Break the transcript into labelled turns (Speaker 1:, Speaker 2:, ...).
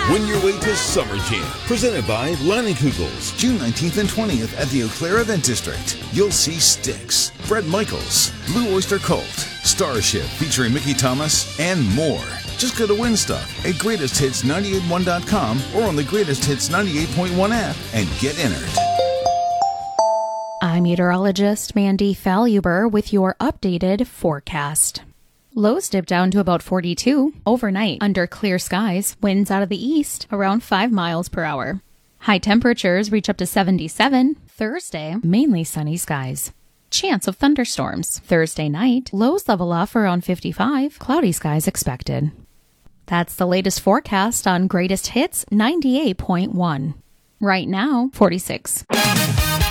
Speaker 1: Win your way to Summer Jam, presented by Leinenkugel's, June 19th and 20th at the Eau Claire Event District. You'll see Styx, Bret Michaels, Blue Oyster Cult, Starship featuring Mickey Thomas, and more. Just go to Win Stuff at GreatestHits981.com or on the Greatest Hits 98.1 app and get entered.
Speaker 2: I'm meteorologist Mandy Faluber with your updated forecast. Lows dip down to about 42 overnight under clear skies, winds out of the east around 5 miles per hour. High temperatures reach up to 77. Thursday, mainly sunny skies. Chance of thunderstorms. Thursday night, lows level off around 55, cloudy skies expected. That's the latest forecast on Greatest Hits 98.1. Right now, 46.